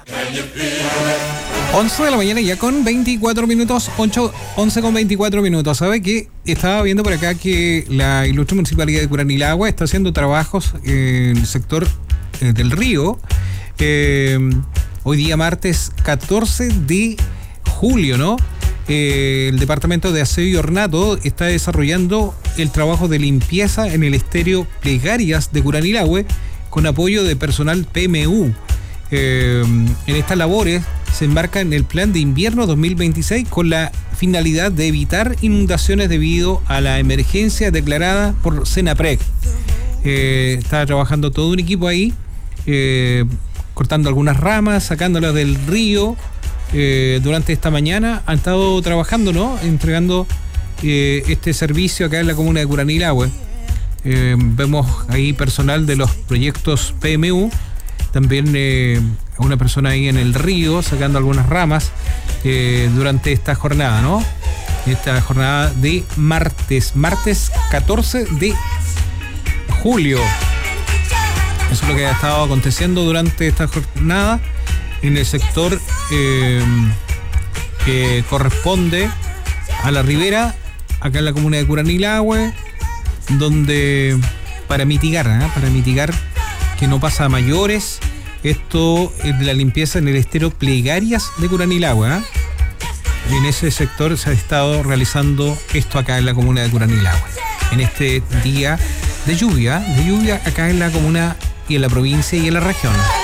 11 de la mañana ya con 24 minutos, 11 con 24 minutos. ¿Sabe qué? Estaba viendo por acá que la ilustre municipalidad de Curanilahue está haciendo trabajos en el sector del río. Hoy día martes 14 de julio, ¿no? El departamento de aseo y ornato está desarrollando el trabajo de limpieza en el estero Plegarias de Curanilahue con apoyo de personal PMU. En estas labores se embarca en el plan de invierno 2026 con la finalidad de evitar inundaciones debido a la emergencia declarada por Senaprec. Está trabajando todo un equipo ahí, cortando algunas ramas, sacándolas del río. Durante esta mañana han estado trabajando, ¿no? Entregando este servicio acá en la comuna de Curanilahue. Vemos ahí personal de los proyectos PMU. También una persona ahí en el río sacando algunas ramas durante esta jornada, ¿no? Esta jornada de martes 14 de julio. Eso es lo que ha estado aconteciendo durante esta jornada en el sector que corresponde a la ribera, acá en la comuna de Curanilahue, donde para mitigar que no pasa a mayores. Esto es de la limpieza en el estero Plegarias de Curanilahue. En ese sector se ha estado realizando esto acá en la comuna de Curanilahue. En este día de lluvia acá en la comuna y en la provincia y en la región.